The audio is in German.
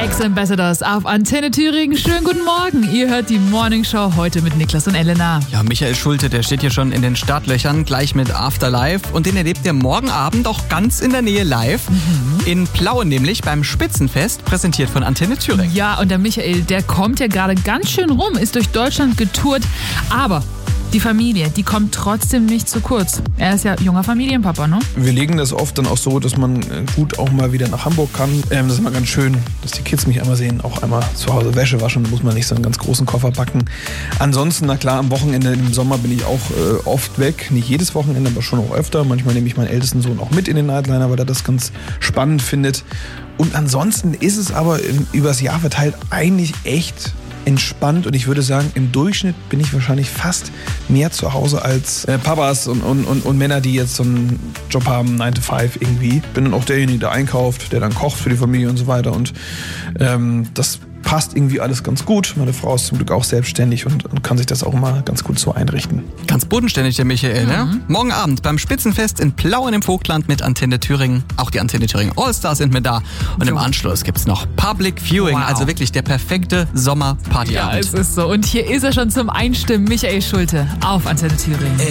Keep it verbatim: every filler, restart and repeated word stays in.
Ex Ambassadors auf Antenne Thüringen. Schönen guten Morgen. Ihr hört die Morning Show heute mit Niklas und Elena. Ja, Michael Schulte, der steht hier schon in den Startlöchern, gleich mit Afterlife. Und den erlebt ihr morgen Abend auch ganz in der Nähe live. Mhm. In Plauen nämlich beim Spitzenfest, präsentiert von Antenne Thüringen. Ja, und der Michael, der kommt ja gerade ganz schön rum, ist durch Deutschland getourt. Aber die Familie, die kommt trotzdem nicht zu kurz. Er ist ja junger Familienpapa, ne? Wir legen das oft dann auch so, dass man gut auch mal wieder nach Hamburg kann. Ähm, das ist immer ganz schön, dass die Kids mich einmal sehen, auch einmal zu Hause Wäsche waschen. Da muss man nicht so einen ganz großen Koffer packen. Ansonsten, na klar, am Wochenende im Sommer bin ich auch äh, oft weg. Nicht jedes Wochenende, aber schon auch öfter. Manchmal nehme ich meinen ältesten Sohn auch mit in den Nightliner, weil er das ganz spannend findet. Und ansonsten ist es aber im, übers Jahr verteilt eigentlich echt entspannt, und ich würde sagen, im Durchschnitt bin ich wahrscheinlich fast mehr zu Hause als äh, Papas und, und, und, und Männer, die jetzt so einen Job haben, nine to five irgendwie. Bin dann auch derjenige, der einkauft, der dann kocht für die Familie und so weiter, und ähm, das passt irgendwie alles ganz gut. Meine Frau ist zum Glück auch selbstständig und, und kann sich das auch immer ganz gut so einrichten. Ganz bodenständig, der Michael, mhm. ne? Morgen Abend beim Spitzenfest in Plauen im Vogtland mit Antenne Thüringen. Auch die Antenne Thüringen Allstars sind mit da. Und so. Im Anschluss gibt's noch Public Viewing. Wow. Also wirklich der perfekte Sommerpartyabend. Ja, es ist so. Und hier ist er schon zum Einstimmen, Michael Schulte auf Antenne Thüringen.